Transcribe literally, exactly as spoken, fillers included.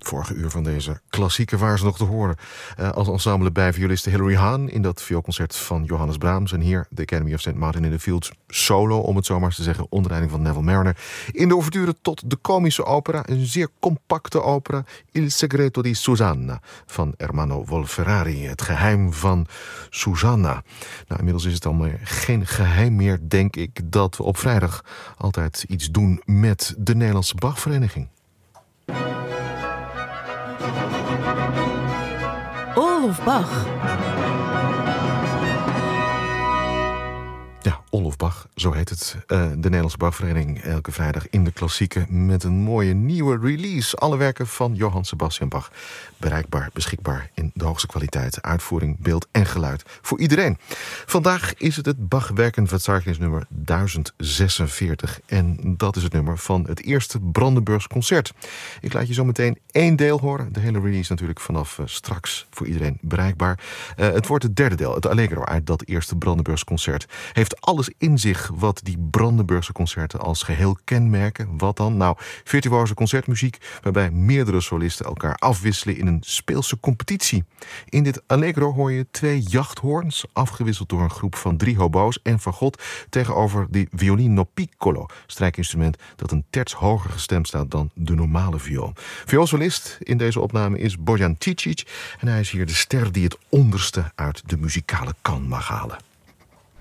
Vorige uur van deze klassieke waar ze nog te horen. Uh, als ensemble bij violiste Hilary Hahn in dat vioolconcert van Johannes Brahms. En hier de Academy of Saint Martin in the Fields solo, om het zo maar eens te zeggen, onder leiding van Neville Marriner. In de ouverture tot de komische opera, een zeer compacte opera, Il segreto di Susanna van Ermanno Wolf-Ferrari. Het geheim van Susanna. Nou, inmiddels is het al maar geen geheim meer, denk ik, dat we op vrijdag altijd iets doen met de Nederlandse Bachvereniging. All of Bach. Ja, All of Bach, zo heet het. Uh, de Nederlandse Bachvereniging elke vrijdag in de klassieke met een mooie nieuwe release. Alle werken van Johann Sebastian Bach. Bereikbaar, beschikbaar in de hoogste kwaliteit. Uitvoering, beeld en geluid voor iedereen. Vandaag is het het Bach-werkenverzeichnis nummer duizend zesenveertig. En dat is het nummer van het eerste Brandenburgs concert. Ik laat je zo meteen één deel horen. De hele release natuurlijk vanaf uh, straks voor iedereen bereikbaar. Uh, het wordt het derde deel, het Allegro uit dat eerste Brandenburgs concert. Heeft alles in zich wat die Brandenburgse concerten als geheel kenmerken. Wat dan? Nou, virtuoze concertmuziek waarbij meerdere solisten elkaar afwisselen in een speelse competitie. In dit Allegro hoor je twee jachthoorns, afgewisseld door een groep van drie hobo's en fagot tegenover de violino piccolo, strijkinstrument dat een terts hoger gestemd staat dan de normale viool. Vioolsolist in deze opname is Bojan Cicic en hij is hier de ster die het onderste uit de muzikale kan mag halen.